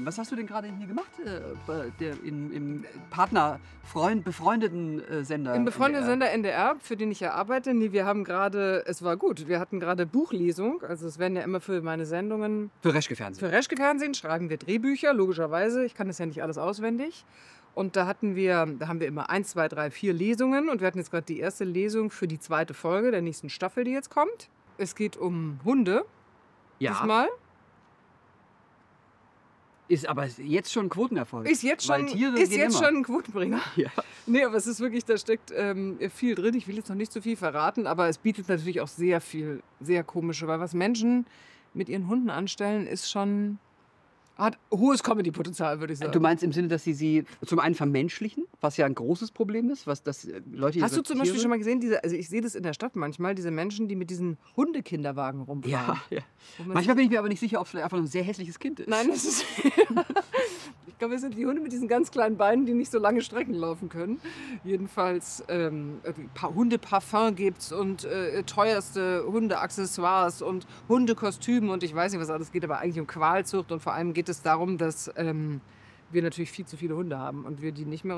Was hast du denn gerade hier gemacht im befreundeten Sender? Im befreundeten NDR? Sender NDR, für den ich ja arbeite. Nee, wir haben gerade, es war gut, wir hatten gerade Buchlesung. Also es werden ja immer für meine Sendungen, Für Reschke-Fernsehen. für Reschke-Fernsehen schreiben wir Drehbücher, logischerweise. Ich kann das ja nicht alles auswendig. Und da haben wir immer 1, 2, 3, 4 Lesungen. Und wir hatten jetzt gerade die erste Lesung für die zweite Folge der nächsten Staffel, die jetzt kommt. Es geht um Hunde diesmal. Ist aber jetzt schon ein Quotenerfolg. Ist jetzt Weil schon, Tiere ist gehen jetzt immer. schon ein Quotenbringer. Ja. Nee, aber es ist wirklich, da steckt viel drin. Ich will jetzt noch nicht so viel verraten, aber es bietet natürlich auch sehr viel, sehr komische, weil was Menschen mit ihren Hunden anstellen, ist schon, hat hohes Comedy-Potenzial, würde ich sagen. Du meinst im Sinne, dass sie zum einen vermenschlichen, was ja ein großes Problem ist, was das Leute. Hast du zum Tiere- Beispiel schon mal gesehen, also ich sehe das in der Stadt manchmal, diese Menschen, die mit diesen Hundekinderwagen rumfahren? Ja. Wo man Manchmal bin ich mir aber nicht sicher, ob es vielleicht einfach ein sehr hässliches Kind ist. Nein, das ist. Ich glaube, es sind die Hunde mit diesen ganz kleinen Beinen, die nicht so lange Strecken laufen können. Jedenfalls Hundeparfum gibt's und teuerste Hundeaccessoires und Hundekostüme und ich weiß nicht, was alles geht, aber eigentlich um Qualzucht und vor allem geht es darum, dass wir natürlich viel zu viele Hunde haben und wir die nicht mehr